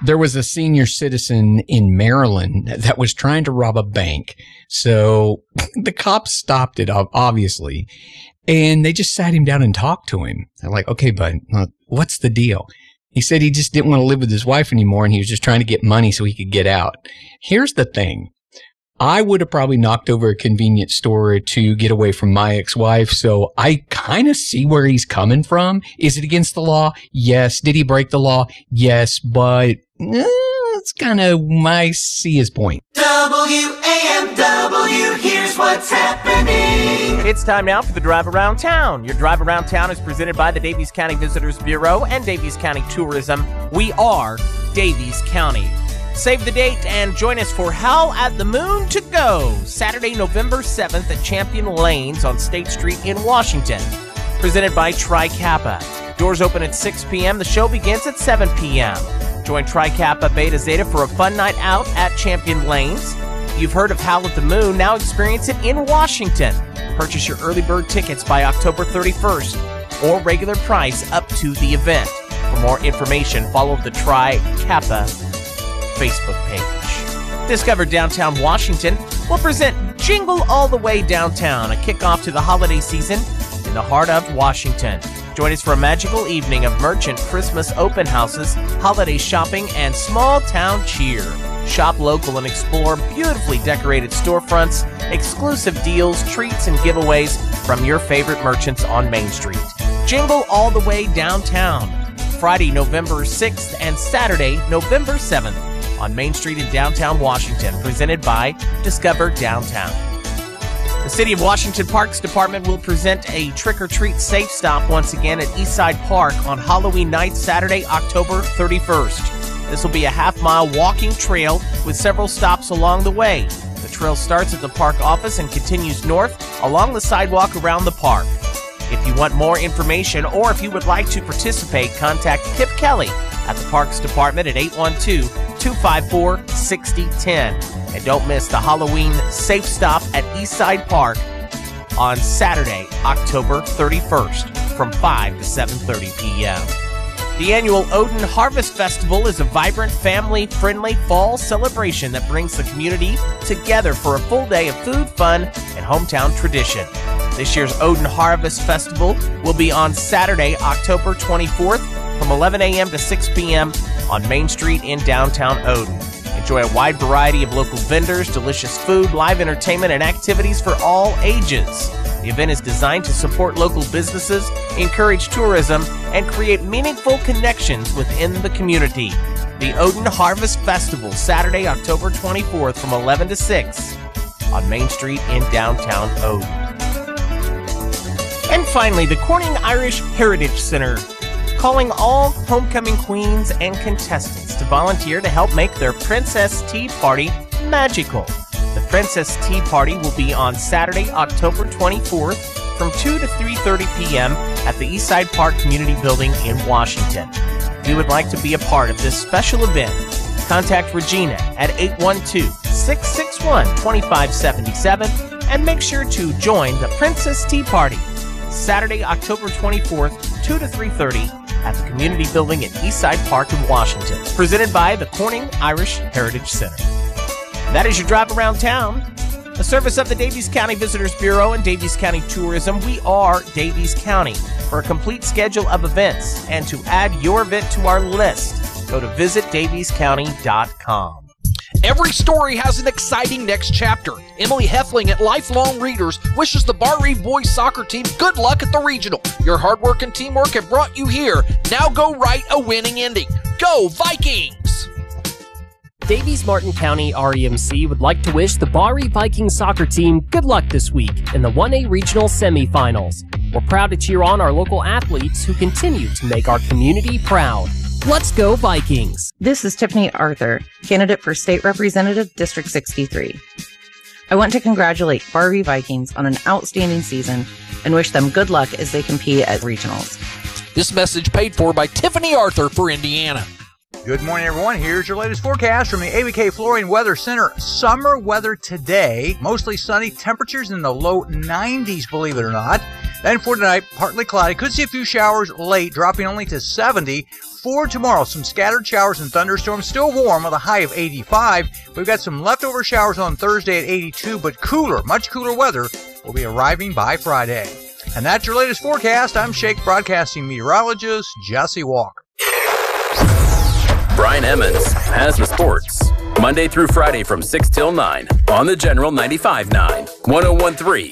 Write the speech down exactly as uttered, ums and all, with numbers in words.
there was a senior citizen in Maryland that was trying to rob a bank. So the cops stopped it, obviously, and they just sat him down and talked to him. They're like, okay, bud, what's the deal? He said he just didn't want to live with his wife anymore, and he was just trying to get money so he could get out. Here's the thing. I would have probably knocked over a convenience store to get away from my ex-wife, so I kind of see where he's coming from. Is it against the law? Yes. Did he break the law? Yes, but eh, it's kind of, I see his point. W A M W, here's what's happening. It's time now for the Drive Around Town. Your Drive Around Town is presented by the Daviess County Visitors Bureau and Daviess County Tourism. We are Daviess County. Save the date and join us for Howl at the Moon to Go, Saturday, November seventh at Champion Lanes on State Street in Washington. Presented by Tri Kappa. Doors open at six p.m. The show begins at seven p.m. Join Tri Kappa Beta Zeta for a fun night out at Champion Lanes. You've heard of Howl at the Moon, now experience it in Washington. Purchase your early bird tickets by October thirty-first or regular price up to the event. For more information, follow the Tri Kappa Facebook page. Discover Downtown Washington will present Jingle All the Way Downtown, a kickoff to the holiday season in the heart of Washington. Join us for a magical evening of merchant Christmas open houses, holiday shopping, and small town cheer. Shop local and explore beautifully decorated storefronts, exclusive deals, treats, and giveaways from your favorite merchants on Main Street. Jingle All the Way Downtown, Friday, November sixth and Saturday, November seventh. On Main Street in downtown Washington, presented by Discover Downtown. The City of Washington Parks Department will present a trick-or-treat safe stop once again at Eastside Park on Halloween night, Saturday, October thirty-first. This will be a half-mile walking trail with several stops along the way. The trail starts at the park office and continues north along the sidewalk around the park. If you want more information or if you would like to participate, contact Kip Kelly at the Parks Department at eight one two, two five four, six zero one zero. And don't miss the Halloween Safe Stop at Eastside Park on Saturday, October thirty-first from five to seven thirty p.m. The annual Odin Harvest Festival is a vibrant, family-friendly fall celebration that brings the community together for a full day of food, fun, and hometown tradition. This year's Odin Harvest Festival will be on Saturday, October twenty-fourth from eleven a.m. to six p.m. on Main Street in downtown Odin. Enjoy a wide variety of local vendors, delicious food, live entertainment, and activities for all ages. The event is designed to support local businesses, encourage tourism, and create meaningful connections within the community. The Odin Harvest Festival, Saturday, October twenty-fourth from eleven to six on Main Street in downtown Odin. And finally, the Corning Irish Heritage Center, calling all homecoming queens and contestants to volunteer to help make their Princess Tea Party magical. The Princess Tea Party will be on Saturday, October twenty-fourth from two to three thirty p.m. at the Eastside Park Community Building in Washington. If you would like to be a part of this special event, contact Regina at eight one two, six six one, two five seven seven and make sure to join the Princess Tea Party Saturday, October twenty-fourth, two to three thirty at the Community Building at Eastside Park in Washington, presented by the Corning Irish Heritage Center. That is your Drive Around Town, a service of the Daviess County Visitors Bureau and Daviess County Tourism. We are Daviess County. For a complete schedule of events and to add your event to our list, go to visit daviess county dot com. Every story has an exciting next chapter. Emily Heffling at Lifelong Readers wishes the Bar Eve boys soccer team good luck at the regional. Your hard work and teamwork have brought you here. Now go write a winning ending. Go Vikings! Daviess-Martin County R E M C would like to wish the Bar Eve Vikings soccer team good luck this week in the one A Regional Semifinals. We're proud to cheer on our local athletes who continue to make our community proud. Let's go Vikings! This is Tiffany Arthur, candidate for State Representative District sixty-three. I want to congratulate Bar Eve Vikings on an outstanding season and wish them good luck as they compete at regionals. This message paid for by Tiffany Arthur for Indiana. Good morning, everyone. Here's your latest forecast from the A B K Flooring Weather Center. Summer weather today, mostly sunny, temperatures in the low nineties, believe it or not. Then for tonight, partly cloudy. Could see a few showers late, dropping only to seventy. For tomorrow, some scattered showers and thunderstorms. Still warm with a high of eighty-five. We've got some leftover showers on Thursday at eighty-two, but cooler, much cooler weather will be arriving by Friday. And that's your latest forecast. I'm Shake Broadcasting meteorologist Jesse Walker. Brian Emmons has the sports. Monday through Friday from six till nine on the General ninety-five point nine, one oh one point three